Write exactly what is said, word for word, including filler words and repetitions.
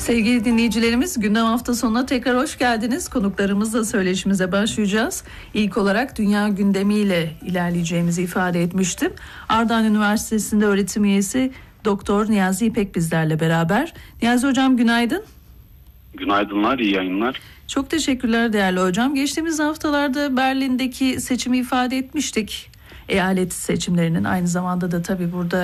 Sevgili dinleyicilerimiz, gündem hafta sonuna tekrar hoş geldiniz. Konuklarımızla söyleşimize başlayacağız. İlk olarak dünya gündemiyle ilerleyeceğimizi ifade etmiştim. Ardahan Üniversitesi'nde öğretim üyesi Doktor Niyazi İpek bizlerle beraber. Niyazi Hocam günaydın. Günaydınlar, iyi yayınlar. Çok teşekkürler değerli hocam. Geçtiğimiz haftalarda Berlin'deki seçimi ifade etmiştik. Eyalet seçimlerinin aynı zamanda da tabii burada